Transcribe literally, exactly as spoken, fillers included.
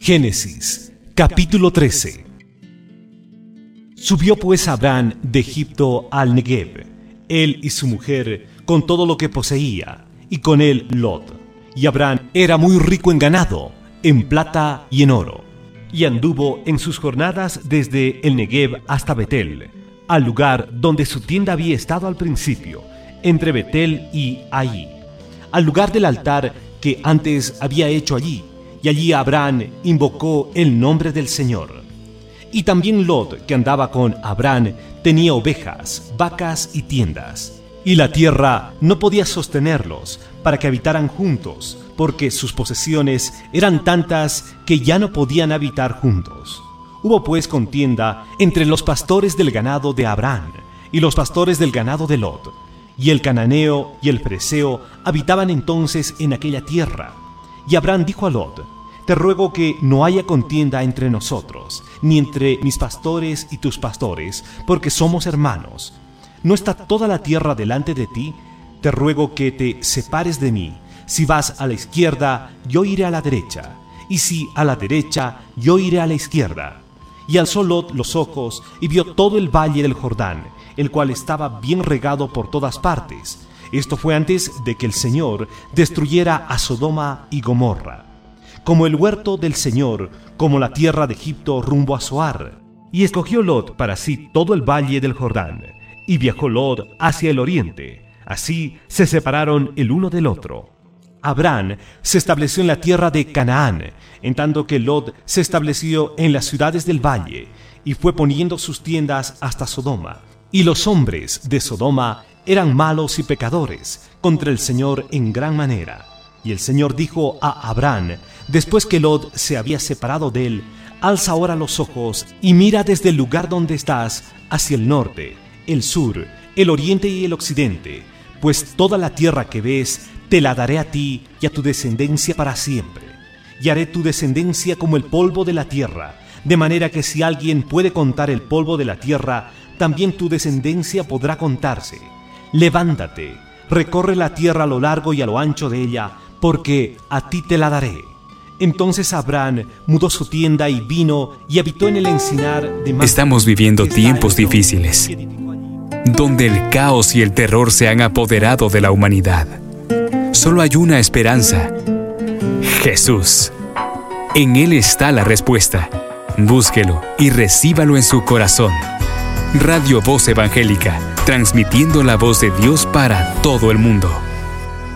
Génesis, capítulo trece. Subió pues Abraham de Egipto al Negev, él y su mujer, con todo lo que poseía, y con él Lot. Y Abraham era muy rico en ganado, en plata y en oro. Y anduvo en sus jornadas desde el Negev hasta Betel, al lugar donde su tienda había estado al principio, entre Betel y Ahí, al lugar del altar que antes había hecho allí, y allí Abraham invocó el nombre del Señor. Y también Lot, que andaba con Abraham, tenía ovejas, vacas y tiendas. Y la tierra no podía sostenerlos para que habitaran juntos, porque sus posesiones eran tantas que ya no podían habitar juntos. Hubo pues contienda entre los pastores del ganado de Abraham y los pastores del ganado de Lot. Y el cananeo y el fereceo habitaban entonces en aquella tierra. Y Abraham dijo a Lot: te ruego que no haya contienda entre nosotros, ni entre mis pastores y tus pastores, porque somos hermanos. ¿No está toda la tierra delante de ti? Te ruego que te separes de mí. Si vas a la izquierda, yo iré a la derecha, y si a la derecha, yo iré a la izquierda. Y alzó Lot los ojos y vio todo el valle del Jordán, el cual estaba bien regado por todas partes. Esto fue antes de que el Señor destruyera a Sodoma y Gomorra, como el huerto del Señor, como la tierra de Egipto rumbo a Zoar. Y escogió Lot para sí todo el valle del Jordán, y viajó Lot hacia el oriente. Así se separaron el uno del otro. Abraham se estableció en la tierra de Canaán, en tanto que Lot se estableció en las ciudades del valle, y fue poniendo sus tiendas hasta Sodoma. Y los hombres de Sodoma eran malos y pecadores contra el Señor en gran manera. Y el Señor dijo a Abraham, después que Lot se había separado de él: alza ahora los ojos y mira desde el lugar donde estás hacia el norte, el sur, el oriente y el occidente, pues toda la tierra que ves te la daré a ti y a tu descendencia para siempre. Y haré tu descendencia como el polvo de la tierra, de manera que si alguien puede contar el polvo de la tierra, también tu descendencia podrá contarse. Levántate, recorre la tierra a lo largo y a lo ancho de ella, porque a ti te la daré. Entonces Abraham mudó su tienda y vino y habitó en el encinar de Mamre. Estamos viviendo tiempos difíciles, donde el caos y el terror se han apoderado de la humanidad. Solo hay una esperanza: Jesús. En Él está la respuesta. Búsquelo y recíbalo en su corazón. Radio Voz Evangélica, transmitiendo la voz de Dios para todo el mundo.